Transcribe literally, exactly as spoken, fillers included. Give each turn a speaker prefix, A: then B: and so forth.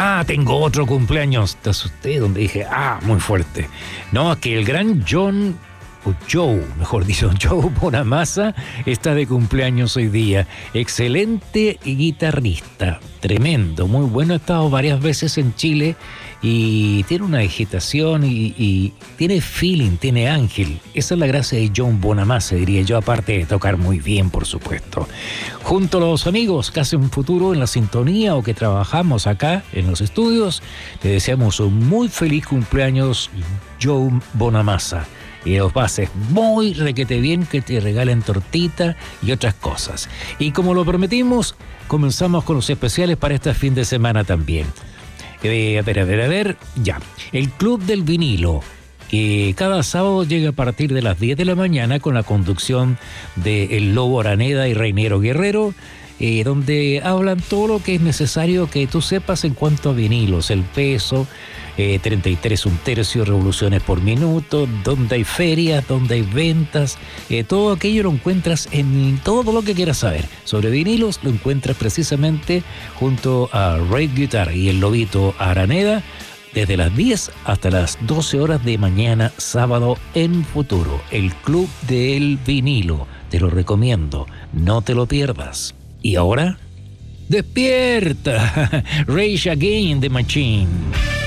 A: Ah, tengo otro cumpleaños. Te asusté donde dije, ah, muy fuerte. No, es que el gran John, o Joe, mejor dicho, Joe Bonamassa, está de cumpleaños hoy día. Excelente guitarrista, tremendo, muy bueno. Ha estado varias veces en Chile y tiene una agitación y, y tiene feeling, tiene ángel. Esa es la gracia de John Bonamassa, diría yo, aparte de tocar muy bien, por supuesto. Junto a los amigos que hacen futuro en la sintonía o que trabajamos acá en los estudios, te deseamos un muy feliz cumpleaños, Joe Bonamassa. Y los pases muy requete bien, que te regalen tortita y otras cosas. Y como lo prometimos, comenzamos con los especiales para este fin de semana también. Eh, a ver, a ver, a ver, ya. El Club del Vinilo, que cada sábado llega a partir de las diez de la mañana con la conducción de El Lobo Araneda y Reinero Guerrero, eh, donde hablan todo lo que es necesario que tú sepas en cuanto a vinilos, el peso, eh, treinta y tres un tercio, revoluciones por minuto, donde hay ferias, donde hay ventas, eh, todo aquello lo encuentras en todo lo que quieras saber sobre vinilos, lo encuentras precisamente junto a Ray Guitar y el Lobito Araneda, desde las diez hasta las doce horas de mañana, sábado en Futuro, el Club del Vinilo. Te lo recomiendo, no te lo pierdas. ¿Y ahora? ¡Despierta! Rage Against the Machine.